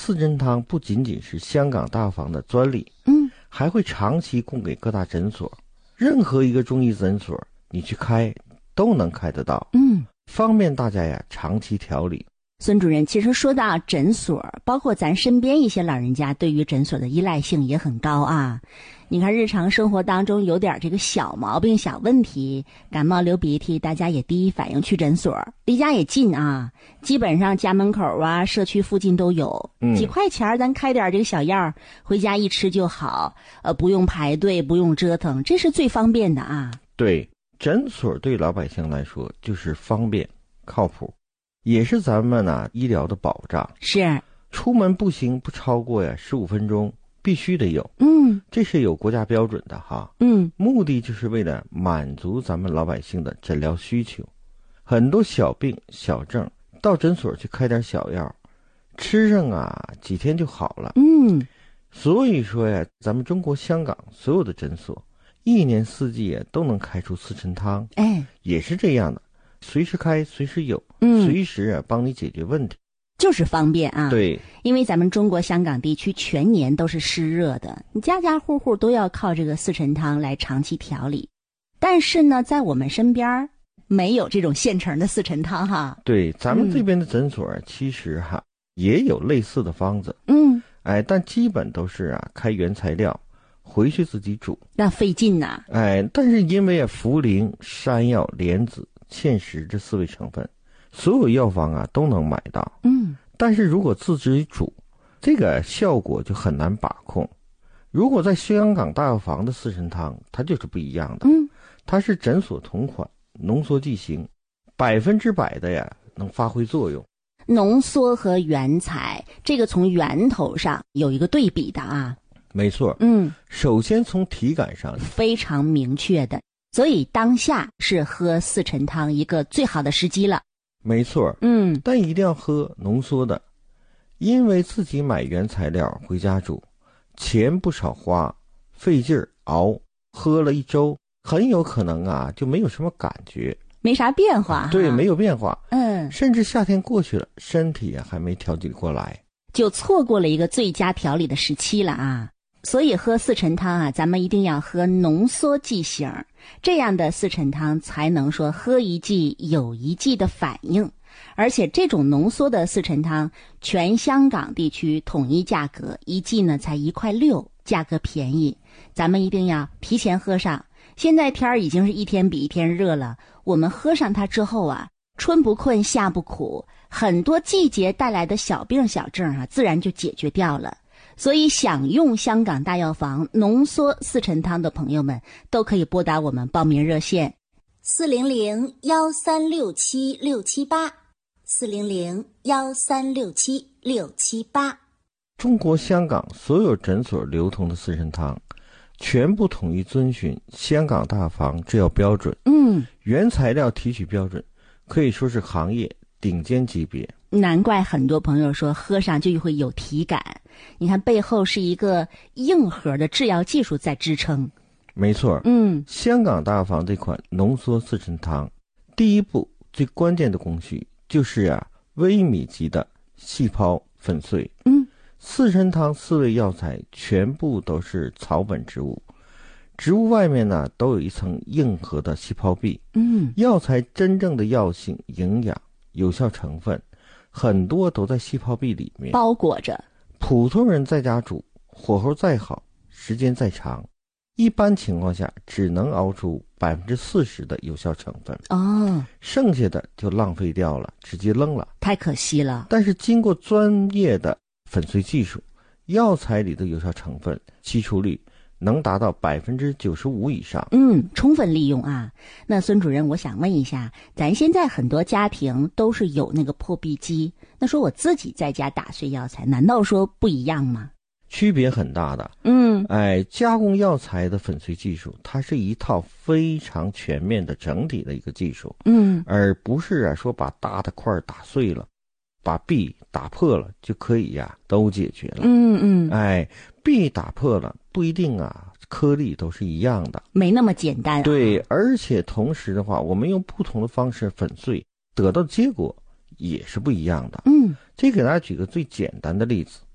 四神汤不仅仅是香港大药房的专利，还会长期供给各大诊所，任何一个中医诊所你去开都能开得到，方便大家呀长期调理。 孙主任，其实说到诊所，包括咱身边一些老人家对于诊所的依赖性也很高啊。你看日常生活当中有点这个小毛病小问题，感冒流鼻涕，大家也第一反应去诊所，离家也近啊，基本上家门口啊社区附近都有，几块钱咱开点这个小药，回家一吃就好，不用排队，不用折腾，这是最方便的啊。 对，诊所对老百姓来说就是方便靠谱，也是咱们医疗的保障。 是， 出门步行不超过15分钟必须得有，这是有国家标准的哈，目的就是为了满足咱们老百姓的诊疗需求。很多小病小症到诊所去开点小药，吃上几天就好了。所以说咱们中国香港所有的诊所一年四季都能开出四神汤，也是这样的，随时开随时有，随时帮你解决问题， 就是方便啊。 对， 因为咱们中国香港地区全年都是湿热的，你家家户户都要靠这个四神汤来长期调理。但是呢，在我们身边没有这种现成的四神汤哈。 对，咱们这边的诊所其实也有类似的方子，但基本都是开原材料回去自己煮， 那费劲呐。 但是因为茯苓、山药、莲子、芡实这4味成分，所有药房都能买到。但是如果自己煮，这个效果就很难把控。如果在香港大药房的四神汤，它就是不一样的。它是诊所同款，浓缩剂型，100%的能发挥作用。 浓缩和原材，这个从源头上有一个对比的啊。 没错，首先从体感上非常明确的，所以当下是喝四神汤一个最好的时机了。 没错，但一定要喝浓缩的，因为自己买原材料回家煮，钱不少花，费劲熬，喝了1周，很有可能就没有什么感觉， 没啥变化。 对，没有变化。甚至夏天过去了，身体还没调节过来， 就错过了一个最佳调理的时期了啊。所以喝四神汤咱们一定要喝浓缩剂型，这样的四神汤才能说喝一剂有一剂的反应。而且这种浓缩的四神汤，全香港地区统一价格，一剂呢才1.6块，价格便宜。咱们一定要提前喝上。现在天儿已经是一天比一天热了，我们喝上它之后春不困夏不苦，很多季节带来的小病小症自然就解决掉了。所以想用香港大药房浓缩四神汤的朋友们，都可以拨打我们报名热线 400-1367-678，400-1367-678。 中国香港所有诊所流通的四神汤全部统一遵循香港大药房制药标准，原材料提取标准可以说是行业顶尖级别。 难怪很多朋友说喝上就会有体感，你看背后是一个硬核的制药技术在支撑。 没错，香港大药房这款浓缩四神汤，第一步最关键的工序就是微米级的细胞粉碎。四神汤4味药材全部都是草本植物，植物外面都有一层硬核的细胞壁。药材真正的药性、营养、有效成分很多都在细胞壁里面包裹着。 普通人在家煮，火候再好，时间再长，一般情况下只能熬出40%的有效成分，剩下的就浪费掉了，直接扔了， 太可惜了。 但是经过专业的粉碎技术，药材里的有效成分基础率能达到95%以上。 充分利用啊。那孙主任，我想问一下，咱现在很多家庭都是有那个破壁机，那说我自己在家打碎药材，难道说不一样吗？ 区别很大的。加工药材的粉碎技术，它是一套非常全面的整体的一个技术，而不是说把大的块打碎了，把壁打破了就可以都解决了。壁打破了不一定颗粒都是一样的， 没那么简单。 对，而且同时的话，我们用不同的方式粉碎，得到的结果也是不一样的。这给大家举个最简单的例子，